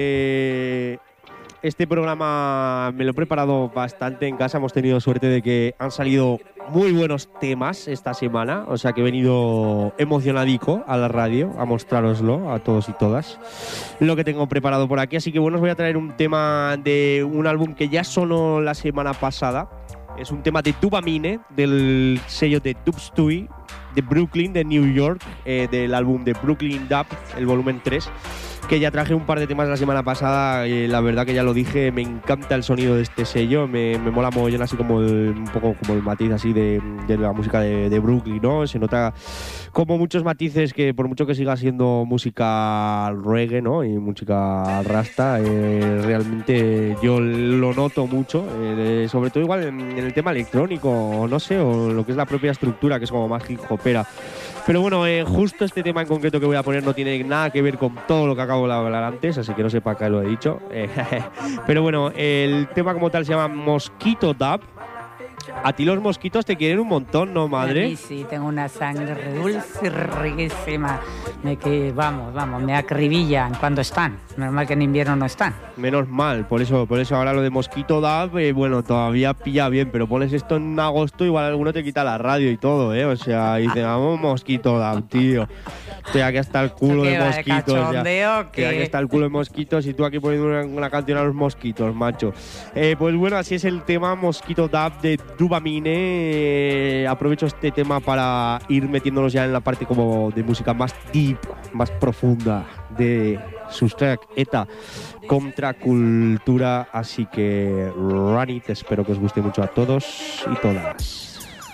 Este programa me lo he preparado bastante en casa. Hemos tenido suerte de que han salido muy buenos temas esta semana. O sea que he venido emocionadico a la radio a mostrároslo a todos y todas lo que tengo preparado por aquí. Así que bueno, os voy a traer un tema de un álbum que ya sonó la semana pasada. Es un tema de Dubamine, del sello de Dubstui, de Brooklyn, de New York, del álbum de Brooklyn Dub, el volumen 3, que ya traje un par de temas la semana pasada. La verdad que ya lo dije, me encanta el sonido de este sello, me mola mogollón, así como un poco como el matiz así de la música de Brooklyn, ¿no? Se nota como muchos matices, que por mucho que siga siendo música reggae, ¿no? Y música rasta, realmente yo lo noto mucho, sobre todo igual en el tema electrónico, o no sé, o lo que es la propia estructura, que es como más hip hopera. Pero bueno, justo este tema en concreto que voy a poner no tiene nada que ver con todo lo que acabo de hablar antes, así que no sepa que lo he dicho. Pero bueno, el tema como tal se llama Mosquito Dub. A ti los mosquitos te quieren un montón, ¿no, madre? A mí sí, tengo una sangre dulce y riquísima. Vamos, me acribillan cuando están. Normal que en invierno no están. Menos mal, por eso ahora lo de Mosquito Dub, bueno, todavía pilla bien, pero pones esto en agosto, igual alguno te quita la radio y todo, ¿eh? O sea, dice, vamos, Mosquito Dub, tío. Estoy aquí hasta el culo de mosquitos. Que aquí está el culo de mosquitos y tú aquí poniendo una canción a los mosquitos, macho. Pues bueno, así es el tema Mosquito Dub de Dubamine. Aprovecho este tema para ir metiéndonos ya en la parte como de música más deep, más profunda de sus track ETA Contracultura. Así que run it, espero que os guste mucho a todos y todas.